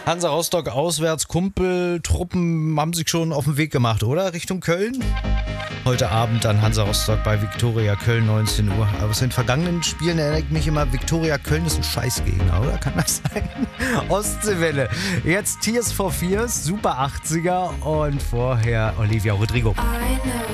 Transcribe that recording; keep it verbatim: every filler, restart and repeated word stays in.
Hansa Rostock auswärts, Kumpeltruppen haben sich schon auf den Weg gemacht, oder? Richtung Köln? Heute Abend dann Hansa Rostock bei Viktoria Köln, neunzehn Uhr. Aber aus den vergangenen Spielen erinnert mich immer, Viktoria Köln ist ein Scheißgegner, oder? Kann das sein? Ostseewelle. Jetzt Tears for Fears, Super achtziger und vorher Olivia Rodrigo.